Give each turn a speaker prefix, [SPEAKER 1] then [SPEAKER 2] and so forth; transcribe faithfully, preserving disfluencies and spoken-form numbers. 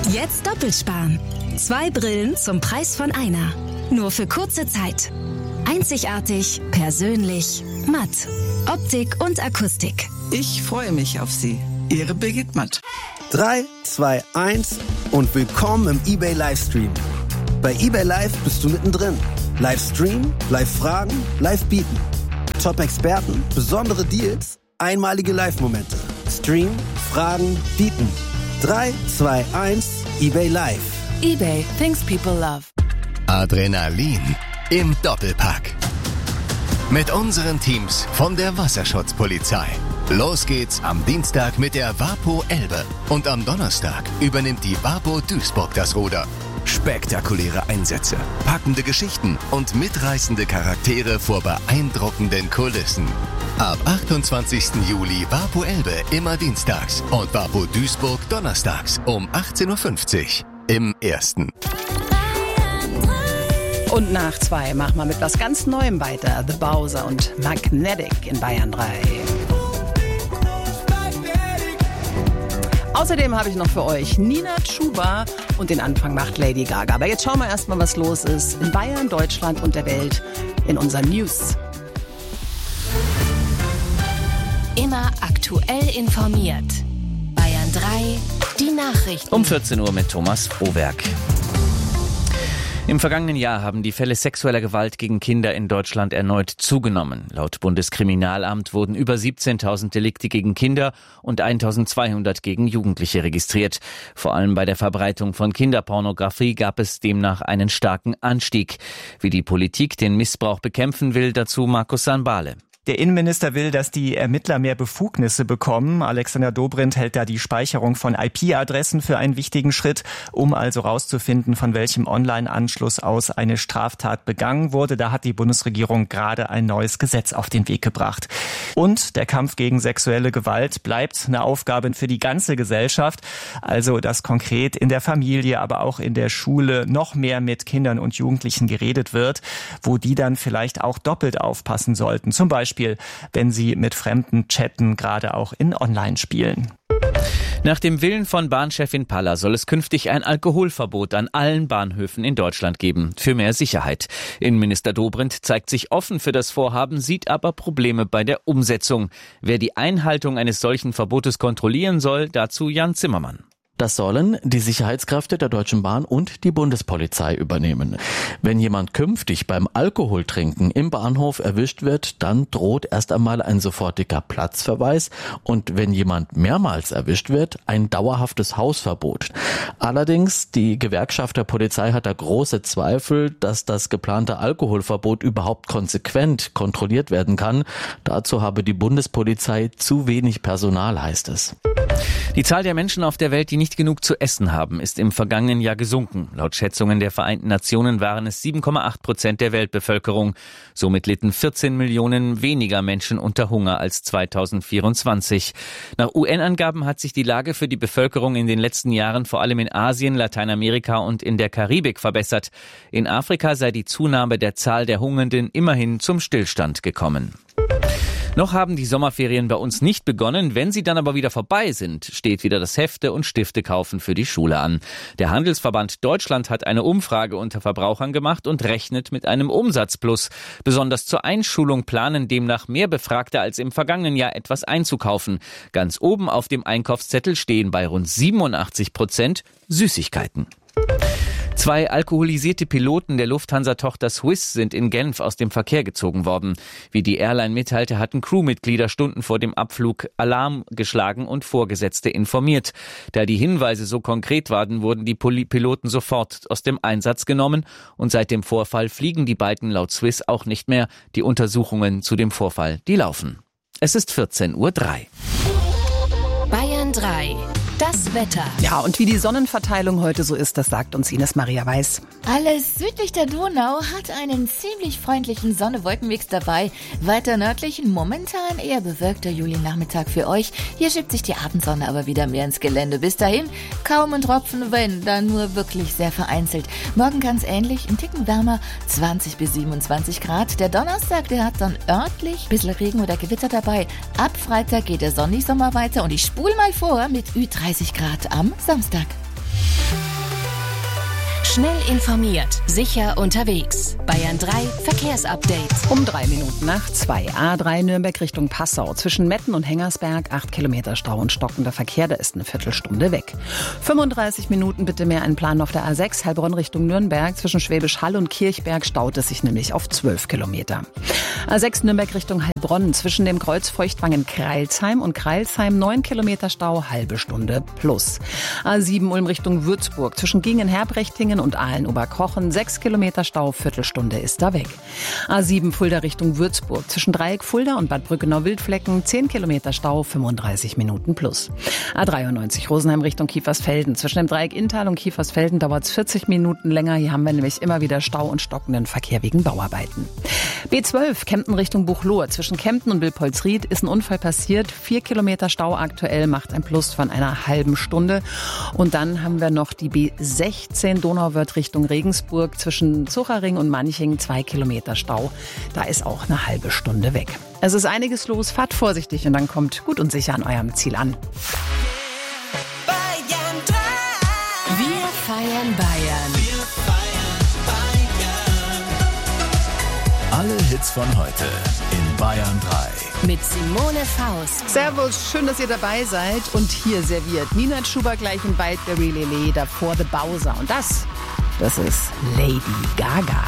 [SPEAKER 1] Jetzt doppelt sparen. Zwei Brillen zum Preis von einer. Nur für kurze Zeit. Einzigartig, persönlich, matt. Optik und Akustik.
[SPEAKER 2] Ich freue mich auf Sie. Ihre Birgit Matt.
[SPEAKER 3] drei, zwei, eins und willkommen im eBay Livestream. Bei eBay Live bist du mittendrin. Livestream, Live-Fragen, Live-Bieten. Top-Experten, besondere Deals, einmalige Live-Momente. Stream, Fragen, Bieten. drei, zwei, eins, eBay Live.
[SPEAKER 4] eBay, things people love.
[SPEAKER 5] Adrenalin im Doppelpack. Mit unseren Teams von der Wasserschutzpolizei. Los geht's am Dienstag mit der Wapo Elbe. Und am Donnerstag übernimmt die Wapo Duisburg das Ruder. Spektakuläre Einsätze, packende Geschichten und mitreißende Charaktere vor beeindruckenden Kulissen. Ab achtundzwanzigsten Juli Wapo Elbe immer dienstags und Wapo Duisburg donnerstags um achtzehn Uhr fünfzig im Ersten.
[SPEAKER 4] Und nach zwei machen wir mit was ganz Neuem weiter. The Bowser und Magnetic in Bayern drei. Außerdem habe ich noch für euch Nina Chuba und den Anfang macht Lady Gaga. Aber jetzt schauen wir erstmal, was los ist in Bayern, Deutschland und der Welt in unseren News.
[SPEAKER 1] Immer aktuell informiert. Bayern drei, die Nachrichten.
[SPEAKER 6] Um vierzehn Uhr mit Thomas Frohwerk. Im vergangenen Jahr haben die Fälle sexueller Gewalt gegen Kinder in Deutschland erneut zugenommen. Laut Bundeskriminalamt wurden über siebzehntausend Delikte gegen Kinder und eintausendzweihundert gegen Jugendliche registriert. Vor allem bei der Verbreitung von Kinderpornografie gab es demnach einen starken Anstieg. Wie die Politik den Missbrauch bekämpfen will, dazu Markus Sanbale.
[SPEAKER 7] Der Innenminister will, dass die Ermittler mehr Befugnisse bekommen. Alexander Dobrindt hält da die Speicherung von I P-Adressen für einen wichtigen Schritt, um also rauszufinden, von welchem Online-Anschluss aus eine Straftat begangen wurde. Da hat die Bundesregierung gerade ein neues Gesetz auf den Weg gebracht. Und der Kampf gegen sexuelle Gewalt bleibt eine Aufgabe für die ganze Gesellschaft. Also, dass konkret in der Familie, aber auch in der Schule noch mehr mit Kindern und Jugendlichen geredet wird, wo die dann vielleicht auch doppelt aufpassen sollten. Zum Beispiel wenn sie mit Fremden chatten, gerade auch in Online-Spielen.
[SPEAKER 6] Nach dem Willen von Bahnchefin Paller soll es künftig ein Alkoholverbot an allen Bahnhöfen in Deutschland geben, für mehr Sicherheit. Innenminister Dobrindt zeigt sich offen für das Vorhaben, sieht aber Probleme bei der Umsetzung. Wer die Einhaltung eines solchen Verbotes kontrollieren soll, dazu Jan Zimmermann.
[SPEAKER 8] Das sollen die Sicherheitskräfte der Deutschen Bahn und die Bundespolizei übernehmen. Wenn jemand künftig beim Alkoholtrinken im Bahnhof erwischt wird, dann droht erst einmal ein sofortiger Platzverweis und wenn jemand mehrmals erwischt wird, ein dauerhaftes Hausverbot. Allerdings, die Gewerkschaft der Polizei hat da große Zweifel, dass das geplante Alkoholverbot überhaupt konsequent kontrolliert werden kann. Dazu habe die Bundespolizei zu wenig Personal, heißt es.
[SPEAKER 6] Die Zahl der Menschen auf der Welt, die nicht genug zu essen haben, ist im vergangenen Jahr gesunken. Laut Schätzungen der Vereinten Nationen waren es sieben Komma acht Prozent der Weltbevölkerung. Somit litten vierzehn Millionen weniger Menschen unter Hunger als zweitausendvierundzwanzig. Nach U N-Angaben hat sich die Lage für die Bevölkerung in den letzten Jahren vor allem in Asien, Lateinamerika und in der Karibik verbessert. In Afrika sei die Zunahme der Zahl der Hungernden immerhin zum Stillstand gekommen. Noch haben die Sommerferien bei uns nicht begonnen. Wenn sie dann aber wieder vorbei sind, steht wieder das Hefte- und Stiftekaufen für die Schule an. Der Handelsverband Deutschland hat eine Umfrage unter Verbrauchern gemacht und rechnet mit einem Umsatzplus. Besonders zur Einschulung planen demnach mehr Befragte als im vergangenen Jahr etwas einzukaufen. Ganz oben auf dem Einkaufszettel stehen bei rund siebenundachtzig Prozent Süßigkeiten. Zwei alkoholisierte Piloten der Lufthansa-Tochter Swiss sind in Genf aus dem Verkehr gezogen worden. Wie die Airline mitteilte, hatten Crewmitglieder Stunden vor dem Abflug Alarm geschlagen und Vorgesetzte informiert. Da die Hinweise so konkret waren, wurden die Piloten sofort aus dem Einsatz genommen und seit dem Vorfall fliegen die beiden laut Swiss auch nicht mehr. Die Untersuchungen zu dem Vorfall, die laufen. Es ist vierzehn Uhr drei.
[SPEAKER 1] Bayern drei. Das Wetter.
[SPEAKER 4] Ja, und wie die Sonnenverteilung heute so ist, das sagt uns Ines Maria Weiß.
[SPEAKER 9] Alles südlich der Donau hat einen ziemlich freundlichen Sonne-Wolken-Mix dabei. Weiter nördlich momentan eher bewölkter Juli-Nachmittag für euch. Hier schiebt sich die Abendsonne aber wieder mehr ins Gelände. Bis dahin kaum ein Tropfen, wenn, dann nur wirklich sehr vereinzelt. Morgen ganz ähnlich, ein Ticken wärmer, zwanzig bis siebenundzwanzig Grad. Der Donnerstag, der hat dann örtlich ein bisschen Regen oder Gewitter dabei. Ab Freitag geht der Sonnig-Sommer weiter und ich spule mal vor mit Ü dreißig Grad am Samstag.
[SPEAKER 1] Schnell informiert, sicher unterwegs. Bayern drei Verkehrsupdate.
[SPEAKER 4] Um drei Minuten nach zwei. A drei Nürnberg Richtung Passau. Zwischen Metten und Hengersberg acht Kilometer Stau und stockender Verkehr. Da ist eine Viertelstunde weg. fünfunddreißig Minuten bitte mehr einplanen auf der A sechs Heilbronn Richtung Nürnberg. Zwischen Schwäbisch Hall und Kirchberg staut es sich nämlich auf zwölf Kilometer. A sechs Nürnberg Richtung Heilbronn. Zwischen dem Kreuz Feuchtwangen-Kreilsheim und Kreilsheim neun Kilometer Stau, halbe Stunde plus. A sieben Ulm Richtung Würzburg. Zwischen Gingen-Herbrechtingen und Aalen-Oberkochen sechs Kilometer Stau, Viertelstunde ist da weg. A sieben Fulda Richtung Würzburg. Zwischen Dreieck Fulda und Bad Brückenau-Wildflecken zehn Kilometer Stau, fünfunddreißig Minuten plus. A dreiundneunzig Rosenheim Richtung Kiefersfelden. Zwischen dem Dreieck Inntal und Kiefersfelden dauert es vierzig Minuten länger. Hier haben wir nämlich immer wieder Stau und stockenden Verkehr wegen Bauarbeiten. B zwölf Kempten Richtung Buchloe. Zwischen Kempten und Wilpolsried ist ein Unfall passiert. Vier Kilometer Stau aktuell, macht ein Plus von einer halben Stunde. Und dann haben wir noch die B sechzehn Donauwörth Richtung Regensburg. Zwischen Zuchering und Manching zwei Kilometer Stau. Da ist auch eine halbe Stunde weg. Es ist einiges los. Fahrt vorsichtig und dann kommt gut und sicher an eurem Ziel an.
[SPEAKER 1] Wir feiern Bayern.
[SPEAKER 5] Wir feiern Bayern. Alle Hits von heute in Bayern drei.
[SPEAKER 1] Mit Simone Faust.
[SPEAKER 4] Servus, schön, dass ihr dabei seid. Und hier serviert Nina Schuber gleich in Wildberry Lele, davor The Bowser. Und das, das ist Lady Gaga.